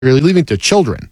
you're leaving to children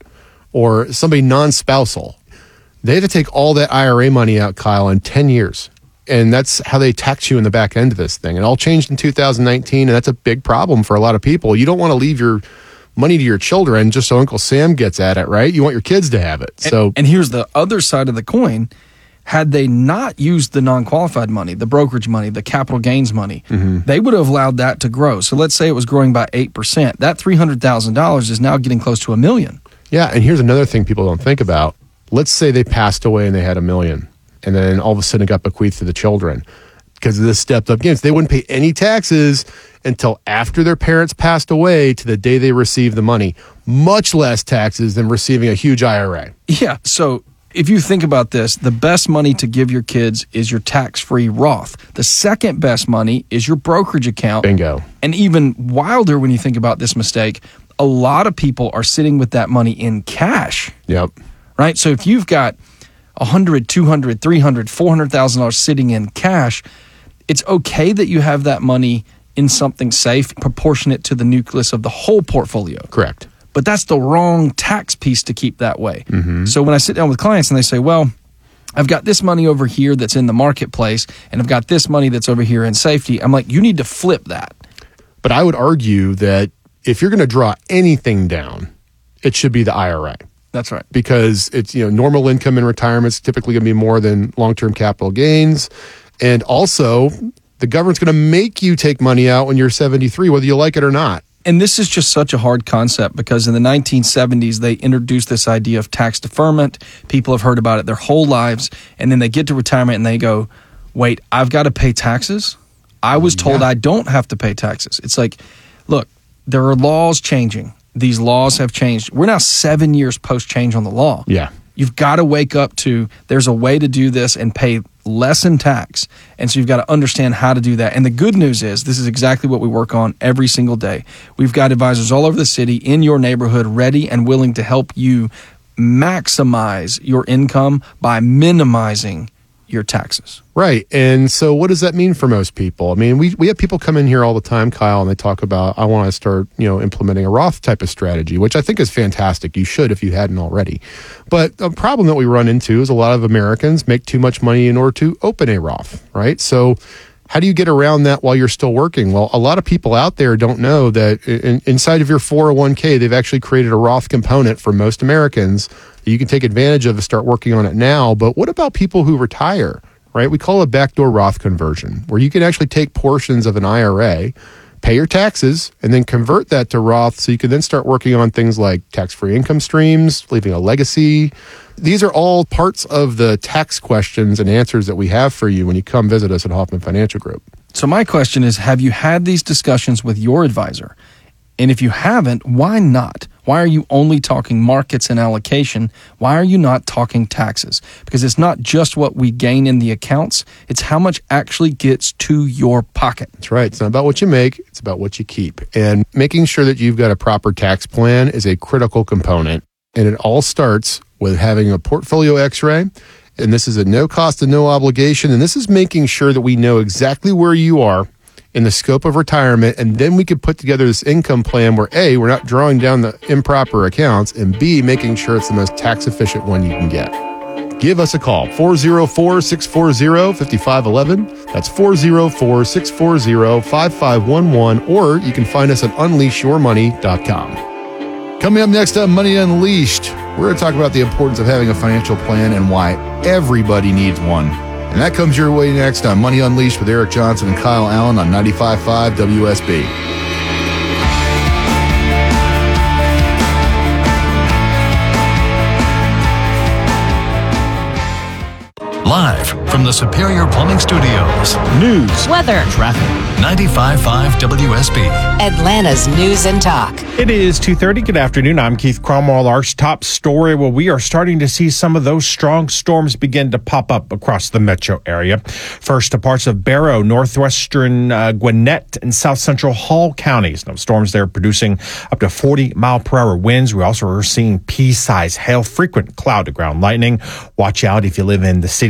or somebody non-spousal, they have to take all that IRA money out, Kyle, in 10 years. And that's how they tax you in the back end of this thing. It all changed in 2019, and that's a big problem for a lot of people. You don't want to leave your money to your children just so Uncle Sam gets at it, right? You want your kids to have it. And here's the other side of the coin. Had they not used the non-qualified money, the brokerage money, the capital gains money, they would have allowed that to grow. So let's say it was growing by 8%. That $300,000 is now getting close to $1 million. Yeah, and here's another thing people don't think about. Let's say they passed away and they had $1 million, and then all of a sudden it got bequeathed to the children. Because of this stepped up gains, they wouldn't pay any taxes until after their parents passed away to the day they received the money. Much less taxes than receiving a huge IRA. Yeah, so if you think about this, the best money to give your kids is your tax-free Roth. The second best money is your brokerage account. Bingo. And even wilder when you think about this mistake, a lot of people are sitting with that money in cash. Yep. Right? So if you've got $100,000, $200,000, $300,000, $400,000 sitting in cash, it's okay that you have that money in something safe, proportionate to the nucleus of the whole portfolio. Correct. But that's the wrong tax piece to keep that way. So when I sit down with clients and they say, well, I've got this money over here that's in the marketplace, and I've got this money that's over here in safety, I'm like, you need to flip that. But I would argue that if you're going to draw anything down, it should be the IRA. That's right. Because it's, normal income in retirement is typically going to be more than long-term capital gains. And also, the government's going to make you take money out when you're 73, whether you like it or not. And this is just such a hard concept because in the 1970s, they introduced this idea of tax deferment. People have heard about it their whole lives. And then they get to retirement and they go, wait, I've got to pay taxes? I was told I don't have to pay taxes. It's like, look, there are laws changing. These laws have changed. We're now 7 years post-change on the law. Yeah. You've got to wake up to there's a way to do this and pay less in tax. And so you've got to understand how to do that. And the good news is this is exactly what we work on every single day. We've got advisors all over the city in your neighborhood ready and willing to help you maximize your income by minimizing your taxes. Right. And so what does that mean for most people? I mean, we have people come in here all the time, Kyle, and they talk about, I want to start, implementing a Roth type of strategy, which I think is fantastic. You should if you hadn't already. But the problem that we run into is a lot of Americans make too much money in order to open a Roth, right? So how do you get around that while you're still working? Well, a lot of people out there don't know that inside of your 401k, they've actually created a Roth component for most Americans that you can take advantage of and start working on it now. But what about people who retire, right? We call it a backdoor Roth conversion, where you can actually take portions of an IRA, pay your taxes, and then convert that to Roth so you can then start working on things like tax-free income streams, leaving a legacy. These are all parts of the tax questions and answers that we have for you when you come visit us at Hoffman Financial Group. So my question is, have you had these discussions with your advisor? And if you haven't, why not? Why are you only talking markets and allocation? Why are you not talking taxes? Because it's not just what we gain in the accounts, it's how much actually gets to your pocket. That's right. It's not about what you make, it's about what you keep. And making sure that you've got a proper tax plan is a critical component. And it all starts with having a portfolio x-ray. And this is a no cost and no obligation. And this is making sure that we know exactly where you are in the scope of retirement, and then we could put together this income plan where A, we're not drawing down the improper accounts, and B, making sure it's the most tax efficient one you can get. Give us a call, 404-640-5511. That's 404-640-5511, or you can find us at unleashyourmoney.com. Coming up next on Money Unleashed, we're going to talk about the importance of having a financial plan and why everybody needs one. And that comes your way next on Money Unleashed with Eric Johnson and Kyle Allen on 95.5 WSB. Live from the Superior Plumbing Studios. News, weather, traffic. 95.5 WSB. Atlanta's News and Talk. It is 2:30. Good afternoon. I'm Keith Cromwell. Our top story, well, we are starting to see some of those strong storms begin to pop up across the metro area. First to parts of Barrow, northwestern Gwinnett, and south central Hall counties. Now, storms there producing up to 40-mile-per-hour winds. We also are seeing pea-sized hail, frequent cloud-to-ground lightning. Watch out if you live in the cities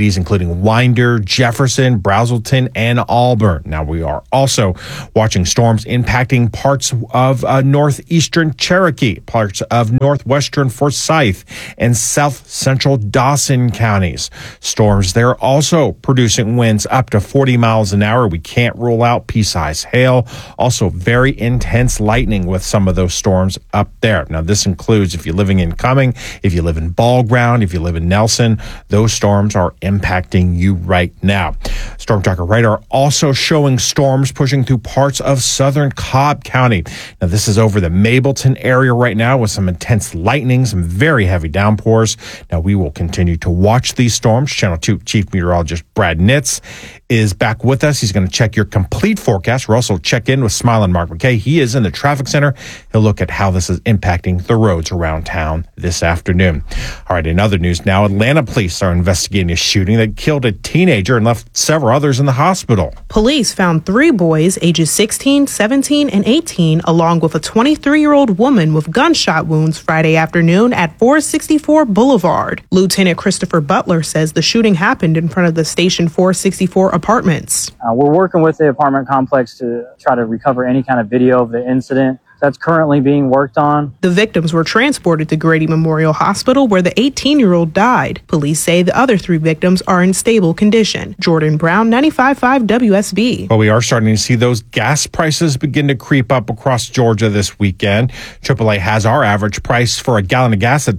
counties, including Winder, Jefferson, Brazelton, and Auburn. Now, we are also watching storms impacting parts of northeastern Cherokee, parts of northwestern Forsyth, and south central Dawson counties. Storms there also producing winds up to 40 miles an hour. We can't rule out pea-sized hail. Also, very intense lightning with some of those storms up there. Now, this includes if you're living in Cumming, if you live in Ball Ground, if you live in Nelson, those storms are impacting you right now. Storm Tracker radar also showing storms pushing through parts of southern Cobb County. Now, this is over the Mableton area right now with some intense lightning, some very heavy downpours. Now, we will continue to watch these storms. Channel 2 Chief Meteorologist Brad Nitz is back with us. He's going to check your complete forecast. We'll also check in with Smiling Mark McKay. He is in the traffic center. He'll look at how this is impacting the roads around town this afternoon. All right, in other news now, Atlanta police are investigating a shooting that killed a teenager and left several others in the hospital. Police found 3 boys ages 16, 17, and 18, along with a 23-year-old woman with gunshot wounds Friday afternoon at 464 Boulevard. Lieutenant Christopher Butler says the shooting happened in front of the Station 464 apartments. We're working with the apartment complex to try to recover any kind of video of the incident. That's currently being worked on. The victims were transported to Grady Memorial Hospital, where the 18-year-old died. Police say the other 3 victims are in stable condition. Jordan Brown, 95.5 WSB. Well, we are starting to see those gas prices begin to creep up across Georgia this weekend. AAA has our average price for a gallon of gas at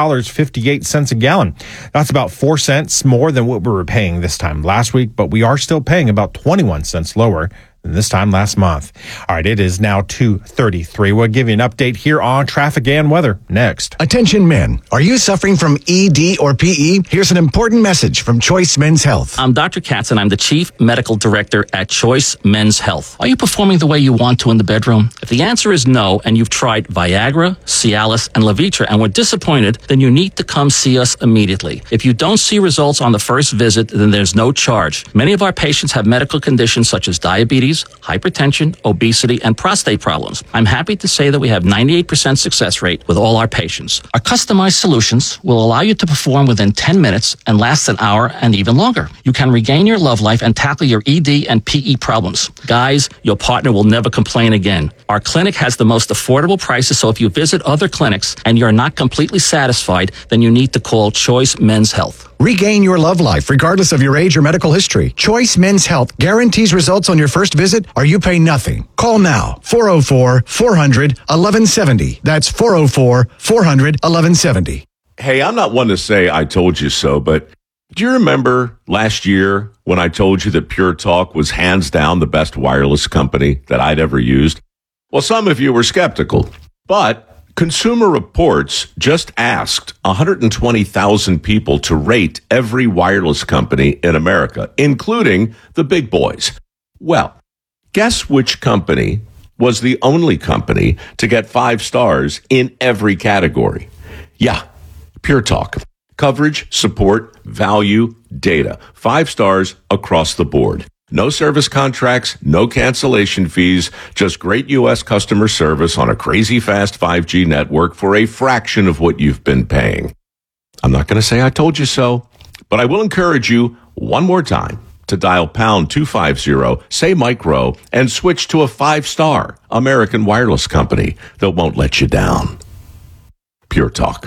$3.58 a gallon. That's about 4 cents more than what we were paying this time last week, but we are still paying about 21 cents lower than this time last month. All right, it is now 2:33. We'll give you an update here on traffic and weather next. Attention men, are you suffering from ED or PE? Here's an important message from Choice Men's Health. I'm Dr. Katz and I'm the Chief Medical Director at Choice Men's Health. Are you performing the way you want to in the bedroom? If the answer is no and you've tried Viagra, Cialis, and Levitra and were disappointed, then you need to come see us immediately. If you don't see results on the first visit, then there's no charge. Many of our patients have medical conditions such as diabetes, hypertension, obesity, and prostate problems. I'm happy to say that we have 98% success rate with all our patients. Our customized solutions will allow you to perform within 10 minutes and last an hour and even longer. You can regain your love life and tackle your ED and PE problems. Guys, your partner will never complain again. Our clinic has the most affordable prices, so if you visit other clinics and you're not completely satisfied, then you need to call Choice Men's Health. Regain your love life regardless of your age or medical history. Choice Men's Health guarantees results on your first visit or you pay nothing. Call now. 404-400-1170. That's 404-400-1170. Hey, I'm not one to say I told you so, but do you remember last year when I told you that Pure Talk was hands down the best wireless company that I'd ever used? Well, some of you were skeptical, but Consumer Reports just asked 120,000 people to rate every wireless company in America, including the big boys. Well, guess which company was the only company to get 5 stars in every category? Yeah, Pure Talk. Coverage, support, value, data. 5 stars across the board. No service contracts, no cancellation fees, just great U.S. customer service on a crazy fast 5G network for a fraction of what you've been paying. I'm not going to say I told you so, but I will encourage you one more time to dial pound 250, say micro, and switch to a 5-star American wireless company that won't let you down. Pure Talk.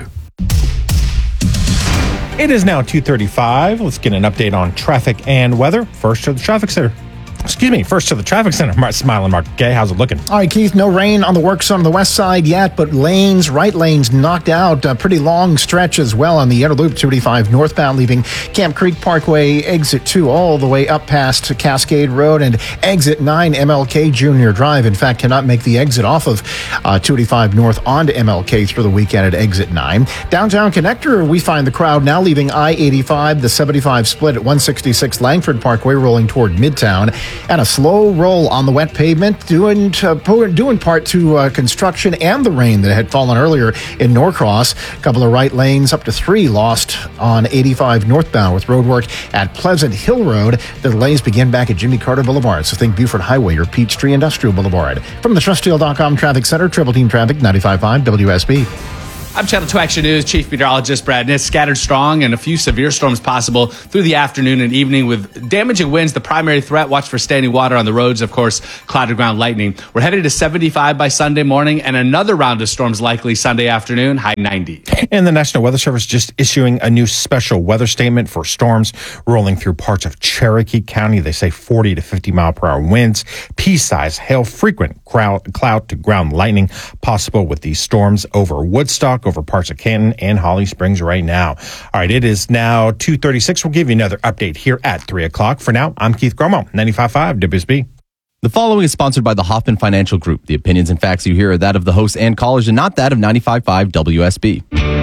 It is now 2:35. Let's get an update on traffic and weather. First to the traffic center. First to the traffic center. Smiling Mark. Okay, how's it looking? All right, Keith, no rain on the work zone on the west side yet, but right lanes knocked out. A pretty long stretch as well on the Outer Loop 285 northbound, leaving Camp Creek Parkway, exit 2 all the way up past Cascade Road, and exit 9 MLK Junior Drive. In fact, cannot make the exit off of 285 north onto MLK through the weekend at exit 9. Downtown Connector, we find the crowd now leaving I-85, the 75 split at 166 Langford Parkway, rolling toward Midtown. And a slow roll on the wet pavement, due in part to construction and the rain that had fallen earlier in Norcross. A couple of right lanes, up to 3 lost on 85 northbound with roadwork at Pleasant Hill Road. The delays begin back at Jimmy Carter Boulevard, so think Buford Highway or Peachtree Industrial Boulevard. From the TrustDeal.com Traffic Center, Triple Team Traffic, 95.5 WSB. I'm Channel 2 Action News Chief Meteorologist Brad Nitz. Scattered strong and a few severe storms possible through the afternoon and evening with damaging winds. The primary threat, watch for standing water on the roads, of course, clouded ground lightning. We're headed to 75 by Sunday morning and another round of storms likely Sunday afternoon, high 90. And the National Weather Service just issuing a new special weather statement for storms rolling through parts of Cherokee County. They say 40 to 50 mile per hour winds, pea-sized hail, frequent cloud to ground lightning possible with these storms over Woodstock, over parts of Canton and Holly Springs right now. All right, it is now 2:36. We'll give you another update here at 3 o'clock. For now, I'm Keith Cromwell, 95.5 WSB. The following is sponsored by the Hoffman Financial Group. The opinions and facts you hear are that of the hosts and callers and not that of 95.5 WSB.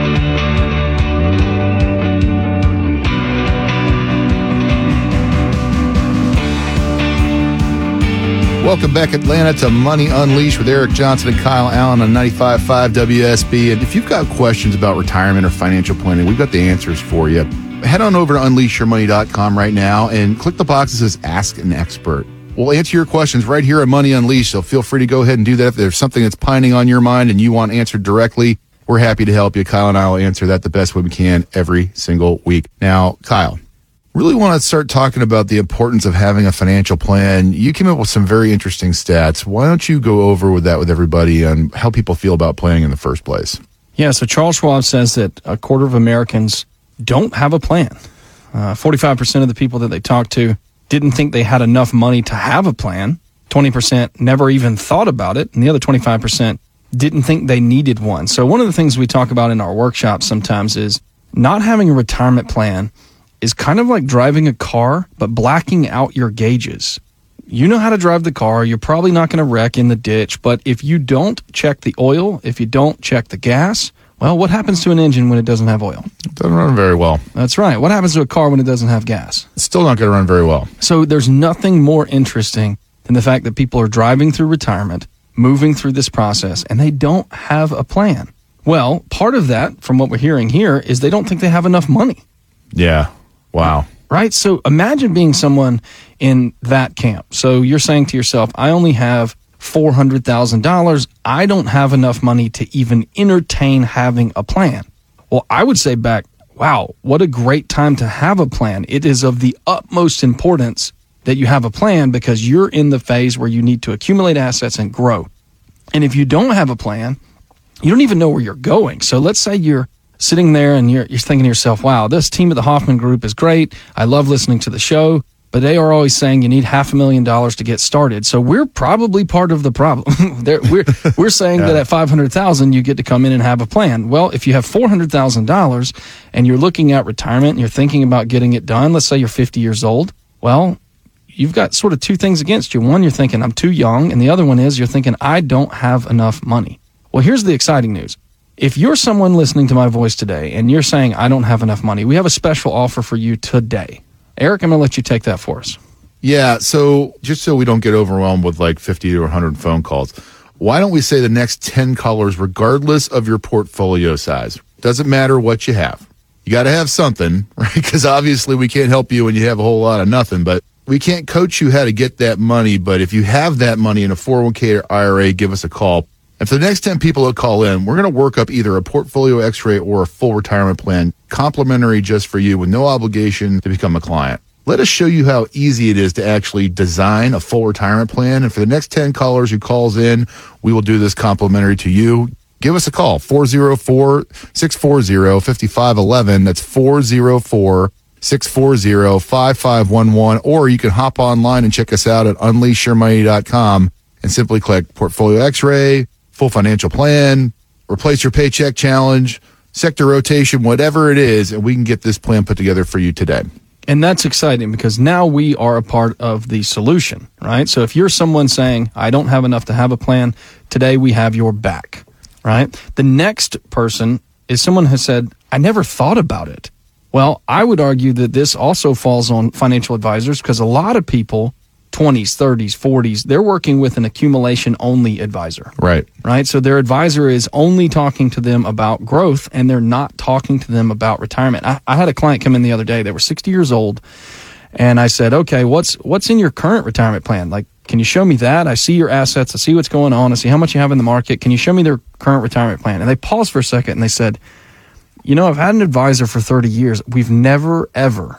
Welcome back, Atlanta, to Money Unleashed with Eric Johnson and Kyle Allen on 95.5 WSB. And if you've got questions about retirement or financial planning, we've got the answers for you. Head on over to unleashyourmoney.com right now and click the box that says Ask an Expert. We'll answer your questions right here at Money Unleashed, so feel free to go ahead and do that. If there's something that's pining on your mind and you want answered directly, we're happy to help you. Kyle and I will answer that the best way we can every single week. Now, Kyle, really want to start talking about the importance of having a financial plan. You came up with some very interesting stats. Why don't you go over with that with everybody and how people feel about planning in the first place? Yeah, so Charles Schwab says that a quarter of Americans don't have a plan. 45% of the people that they talked to didn't think they had enough money to have a plan. 20% never even thought about it. And the other 25% didn't think they needed one. So one of the things we talk about in our workshops sometimes is not having a retirement plan is kind of like driving a car, but blacking out your gauges. You know how to drive the car. You're probably not going to wreck in the ditch, but if you don't check the oil, if you don't check the gas, well, what happens to an engine when it doesn't have oil? It doesn't run very well. That's right. What happens to a car when it doesn't have gas? It's still not going to run very well. So there's nothing more interesting than the fact that people are driving through retirement, moving through this process, and they don't have a plan. Well, part of that, from what we're hearing here, is they don't think they have enough money. Yeah. Wow. Right? So imagine being someone in that camp. So you're saying to yourself, I only have $400,000. I don't have enough money to even entertain having a plan. Well, I would say back, wow, what a great time to have a plan. It is of the utmost importance that you have a plan because you're in the phase where you need to accumulate assets and grow. And if you don't have a plan, you don't even know where you're going. So let's say you're sitting there and you're thinking to yourself, wow, this team at the Hoffman Group is great. I love listening to the show, but they are always saying you need $500,000 to get started. So we're probably part of the problem. we're saying that at $500,000, you get to come in and have a plan. Well, if you have $400,000 and you're looking at retirement and you're thinking about getting it done, let's say you're 50 years old. Well, you've got sort of two things against you. One, you're thinking I'm too young. And the other one is you're thinking I don't have enough money. Well, here's the exciting news. If you're someone listening to my voice today and you're saying, I don't have enough money, we have a special offer for you today. Eric, I'm going to let you take that for us. Yeah, so just so we don't get overwhelmed with like 50 or 100 phone calls, why don't we say the next 10 callers, regardless of your portfolio size? Doesn't matter what you have. You got to have something, right? Because obviously we can't help you when you have a whole lot of nothing, but we can't coach you how to get that money. But if you have that money in a 401k or IRA, give us a call. And for the next 10 people that call in, we're going to work up either a portfolio x-ray or a full retirement plan, complimentary just for you with no obligation to become a client. Let us show you how easy it is to actually design a full retirement plan. And for the next 10 callers who calls in, we will do this complimentary to you. Give us a call, 404-640-5511. That's 404-640-5511. Or you can hop online and check us out at unleashyourmoney.com and simply click Portfolio X-ray, Full Financial Plan, Replace Your Paycheck Challenge, Sector Rotation, whatever it is, and we can get this plan put together for you today. And that's exciting because now we are a part of the solution, right? So if you're someone saying, I don't have enough to have a plan, today we have your back, right? The next person is someone who said, I never thought about it. Well, I would argue that this also falls on financial advisors because a lot of people 20s, 30s, 40s, they're working with an accumulation-only advisor. Right. Right? So their advisor is only talking to them about growth, and they're not talking to them about retirement. I had a client come in the other day. They were 60 years old, and I said, okay, what's in your current retirement plan? Like, Can you show me that? I see your assets. I see what's going on. I see how much you have in the market. Can you show me their current retirement plan? And they paused for a second and they said, I've had an advisor for 30 years. We've never, ever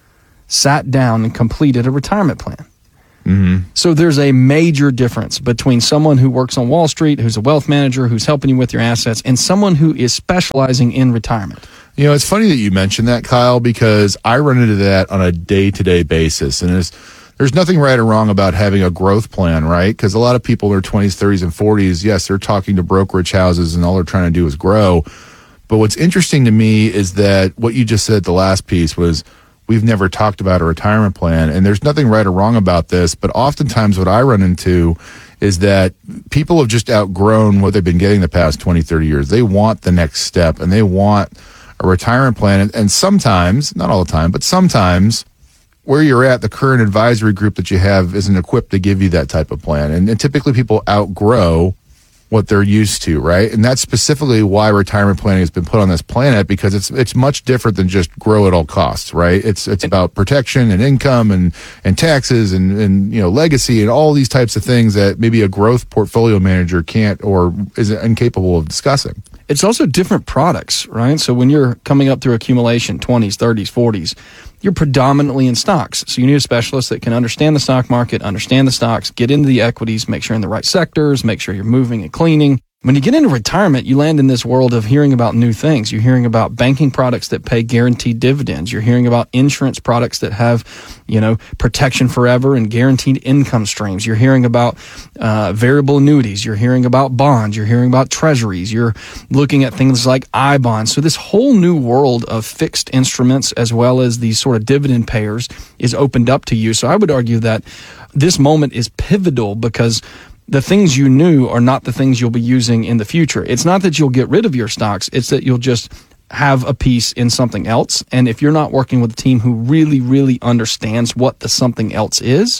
sat down and completed a retirement plan. Mm-hmm. So there's a major difference between someone who works on Wall Street, who's a wealth manager, who's helping you with your assets, and someone who is specializing in retirement. It's funny that you mentioned that, Kyle, because I run into that on a day-to-day basis. And there's nothing right or wrong about having a growth plan, right? Because a lot of people in their 20s, 30s, and 40s, yes, they're talking to brokerage houses and all they're trying to do is grow. But what's interesting to me is that what you just said, the last piece, was we've never talked about a retirement plan. And there's nothing right or wrong about this. But oftentimes what I run into is that people have just outgrown what they've been getting the past 20, 30 years. They want the next step and they want a retirement plan. And sometimes, not all the time, but sometimes where you're at, the current advisory group that you have isn't equipped to give you that type of plan. And typically people outgrow what they're used to, right? And that's specifically why retirement planning has been put on this planet, because it's much different than just grow at all costs, right? It's about protection and income and taxes and legacy and all these types of things that maybe a growth portfolio manager can't or is incapable of discussing. It's also different products, right? So when you're coming up through accumulation, 20s, 30s, 40s, you're predominantly in stocks. So you need a specialist that can understand the stock market, understand the stocks, get into the equities, make sure you're in the right sectors, make sure you're moving and cleaning. When you get into retirement, you land in this world of hearing about new things. You're hearing about banking products that pay guaranteed dividends. You're hearing about insurance products that have, protection forever and guaranteed income streams. You're hearing about variable annuities. You're hearing about bonds. You're hearing about treasuries. You're looking at things like I-bonds. So this whole new world of fixed instruments as well as these sort of dividend payers is opened up to you. So I would argue that this moment is pivotal because the things you knew are not the things you'll be using in the future. It's not that you'll get rid of your stocks. It's that you'll just have a piece in something else. And if you're not working with a team who really, really understands what the something else is,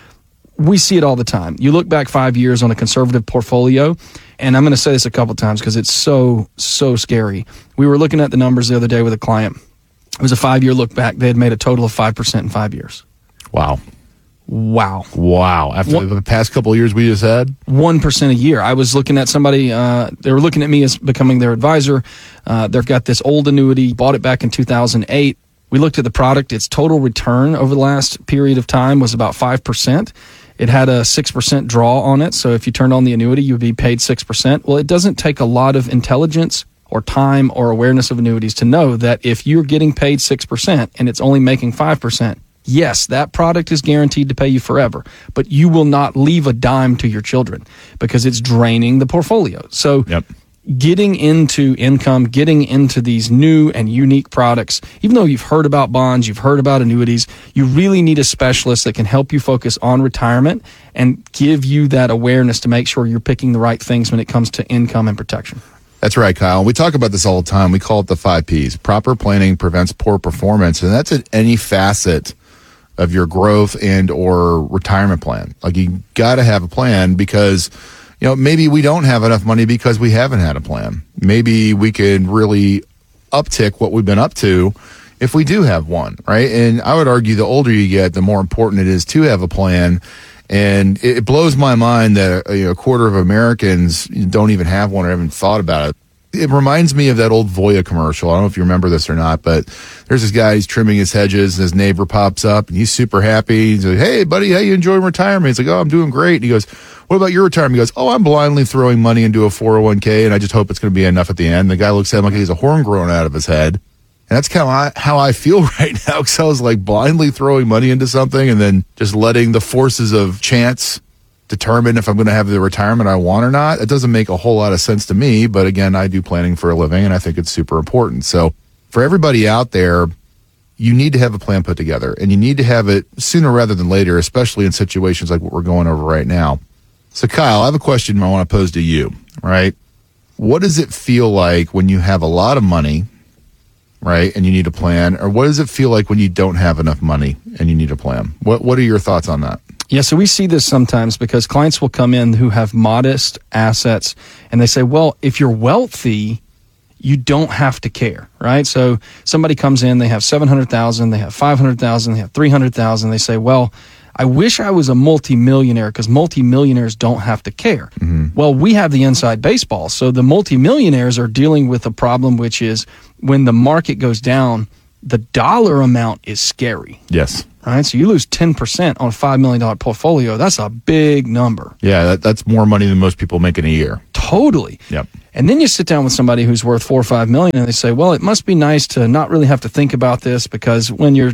we see it all the time. You look back 5 years on a conservative portfolio, and I'm going to say this a couple times because it's so scary. We were looking at the numbers the other day with a client. It was a 5-year look back. They had made a total of 5% in 5 years. Wow. After the past couple of years we just had 1% a year. I was looking at somebody, they were looking at me as becoming their advisor. They've got this old annuity, bought it back in 2008. We looked at the product. Its total return over the last period of time was about 5%. It had a 6% draw on it. So if you turned on the annuity, you would be paid 6%. Well, it doesn't take a lot of intelligence or time or awareness of annuities to know that if you're getting paid 6% and it's only making 5%, yes, that product is guaranteed to pay you forever, but you will not leave a dime to your children because it's draining the portfolio. So getting into income, getting into these new and unique products, even though you've heard about bonds, you've heard about annuities, you really need a specialist that can help you focus on retirement and give you that awareness to make sure you're picking the right things when it comes to income and protection. That's right, Kyle. We talk about this all the time. We call it the 5 Ps. Proper planning prevents poor performance, and that's at any facet of your growth and or retirement plan. Like, you got to have a plan because, maybe we don't have enough money because we haven't had a plan. Maybe we could really uptick what we've been up to if we do have one, right? And I would argue the older you get, the more important it is to have a plan. And it blows my mind that a quarter of Americans don't even have one or haven't thought about it. It reminds me of that old Voya commercial. I don't know if you remember this or not, but there's this guy, he's trimming his hedges, and his neighbor pops up, and he's super happy. He's like, "Hey, buddy, how you enjoying retirement?" He's like, "Oh, I'm doing great." And he goes, "What about your retirement?" He goes, "Oh, I'm blindly throwing money into a 401k, and I just hope it's going to be enough at the end." The guy looks at him like he's a horn growing out of his head. And that's kind of how I feel right now, because I was like blindly throwing money into something and then just letting the forces of chance determine if I'm going to have the retirement I want or not. It doesn't make a whole lot of sense to me, but again, I do planning for a living and I think it's super important. So for everybody out there, you need to have a plan put together, and you need to have it sooner rather than later, especially in situations like what we're going over right now. So Kyle, I have a question I want to pose to you, right? What does it feel like when you have a lot of money, right, and you need a plan, or what does it feel like when you don't have enough money and you need a plan? What are your thoughts on that? Yeah, so we see this sometimes because clients will come in who have modest assets and they say, well, if you're wealthy, you don't have to care, right? So somebody comes in, they have $700,000, they have $500,000, they have $300,000. They say, well, I wish I was a multimillionaire because multimillionaires don't have to care. Well, we have the inside baseball. So the multimillionaires are dealing with a problem, which is when the market goes down, the dollar amount is scary. Yes. Right? So you lose 10% on a $5 million portfolio. That's a big number. Yeah, that's more money than most people make in a year. Totally. Yep. And then you sit down with somebody who's worth $4 or $5 million and they say, well, it must be nice to not really have to think about this because when you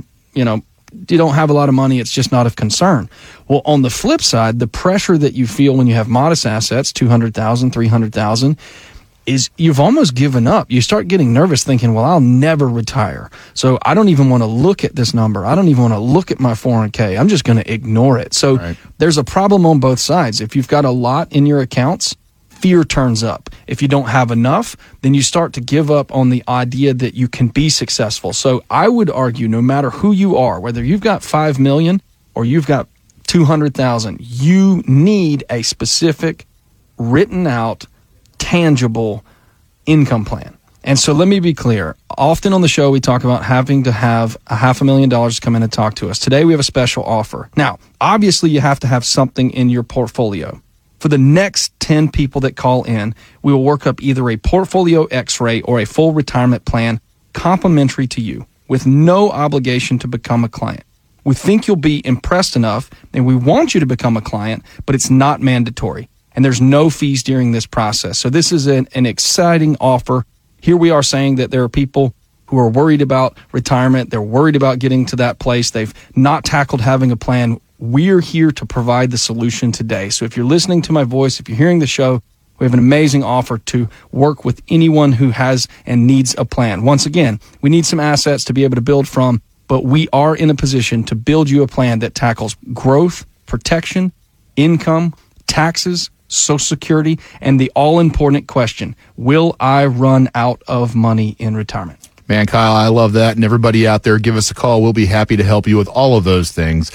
don't have a lot of money, it's just not of concern. Well, on the flip side, the pressure that you feel when you have modest assets, $200,000, $300,000, is you've almost given up. You start getting nervous thinking, well, I'll never retire. So I don't even want to look at this number. I don't even want to look at my 401k. I'm just going to ignore it. So there's a problem on both sides. If you've got a lot in your accounts, fear turns up. If you don't have enough, then you start to give up on the idea that you can be successful. So I would argue no matter who you are, whether you've got 5 million or you've got 200,000, you need a specific written out tangible income plan. And so let me be clear. Often on the show, we talk about having to have $500,000 to come in and talk to us. Today, we have a special offer. Now, obviously, you have to have something in your portfolio. For the next 10 people that call in, we will work up either a portfolio x-ray or a full retirement plan complimentary to you with no obligation to become a client. We think you'll be impressed enough and we want you to become a client, but it's not mandatory. And there's no fees during this process. So this is an exciting offer. Here we are saying that there are people who are worried about retirement. They're worried about getting to that place. They've not tackled having a plan. We're here to provide the solution today. So if you're listening to my voice, if you're hearing the show, we have an amazing offer to work with anyone who has and needs a plan. Once again, we need some assets to be able to build from, but we are in a position to build you a plan that tackles growth, protection, income, taxes, Social Security, and the all-important question, will I run out of money in retirement? Man, Kyle, I love that. And everybody out there, give us a call. We'll be happy to help you with all of those things.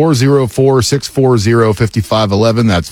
404-640-5511. That's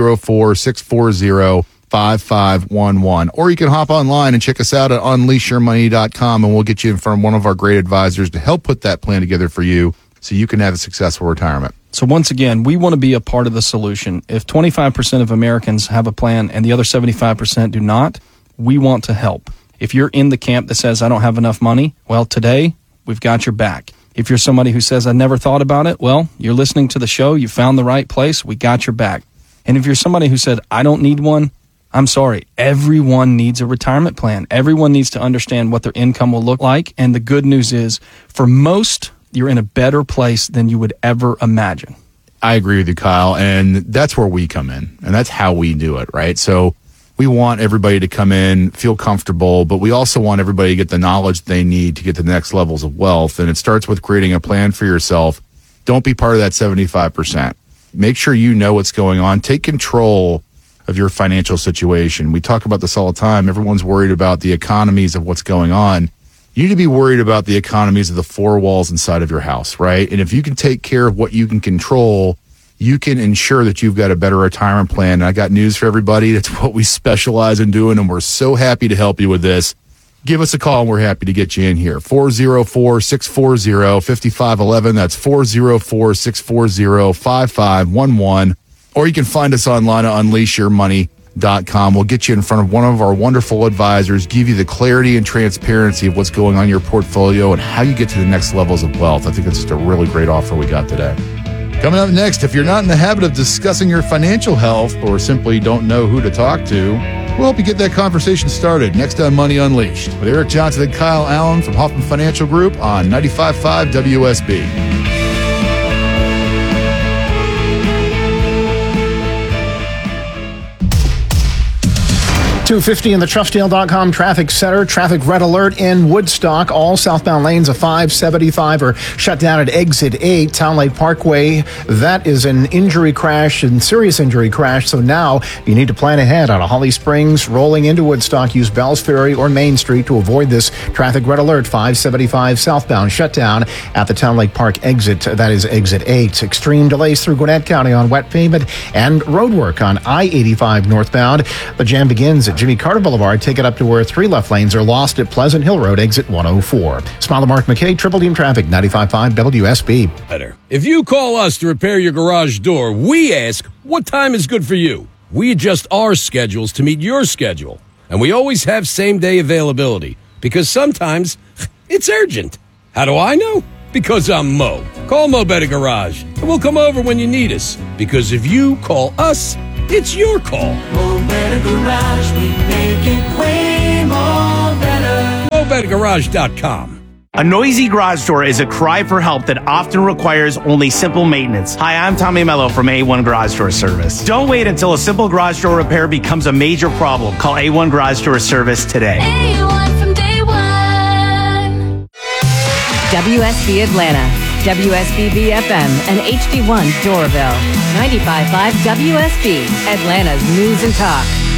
404-640-5511. Or you can hop online and check us out at unleashyourmoney.com, and we'll get you in front of one of our great advisors to help put that plan together for you so you can have a successful retirement. So once again, we want to be a part of the solution. If 25% of Americans have a plan and the other 75% do not, we want to help. If you're in the camp that says, I don't have enough money, well, today, we've got your back. If you're somebody who says, I never thought about it, well, you're listening to the show, you found the right place, we got your back. And if you're somebody who said, I don't need one, I'm sorry, everyone needs a retirement plan. Everyone needs to understand what their income will look like. And the good news is, for most, you're in a better place than you would ever imagine. I agree with you, Kyle, and that's where we come in, and that's how we do it, right? So we want everybody to come in, feel comfortable, but we also want everybody to get the knowledge they need to get to the next levels of wealth, and it starts with creating a plan for yourself. Don't be part of that 75%. Make sure you know what's going on. Take control of your financial situation. We talk about this all the time. Everyone's worried about the economies of what's going on. You need to be worried about the economies of the four walls inside of your house, right? And if you can take care of what you can control, you can ensure that you've got a better retirement plan. And I got news for everybody. That's what we specialize in doing, and we're so happy to help you with this. Give us a call, and we're happy to get you in here. 404-640-5511. That's 404-640-5511. Or you can find us online at unleashyourmoney.com. We'll get you in front of one of our wonderful advisors, give you the clarity and transparency of what's going on in your portfolio and how you get to the next levels of wealth. I think that's just a really great offer we got today. Coming up next, if you're not in the habit of discussing your financial health or simply don't know who to talk to, we'll help you get that conversation started next on Money Unleashed with Eric Johnson and Kyle Allen from Hoffman Financial Group on 95.5 WSB. 250 in the Trussdale.com traffic center. Traffic red alert in Woodstock. All southbound lanes of 575 are shut down at exit 8, Town Lake Parkway. That is an injury crash and serious injury crash. So now you need to plan ahead on a Holly Springs rolling into Woodstock. Use Bells Ferry or Main Street to avoid this traffic red alert. 575 southbound shut down at the Town Lake Park exit. That is exit 8. Extreme delays through Gwinnett County on wet pavement and road work on I-85 northbound. The jam begins at Jimmy Carter Boulevard, take it up to where 3 left lanes are lost at Pleasant Hill Road, exit 104. Smile Mark McKay, Triple Team Traffic, 95.5 WSB. Better. If you call us to repair your garage door, we ask, what time is good for you? We adjust our schedules to meet your schedule. And we always have same-day availability, because sometimes it's urgent. How do I know? Because I'm Mo. Call Mo Better Garage, and we'll come over when you need us. Because if you call us, it's your call. Mo Better Garage, we make it way more better. MoBetterGarage.com. A noisy garage door is a cry for help that often requires only simple maintenance. Hi, I'm Tommy Mello from A1 Garage Door Service. Don't wait until a simple garage door repair becomes a major problem. Call A1 Garage Door Service today. A1 from day one. WSB Atlanta, WSB BFM, and HD1 Doraville. 95.5 WSB, Atlanta's News and Talk.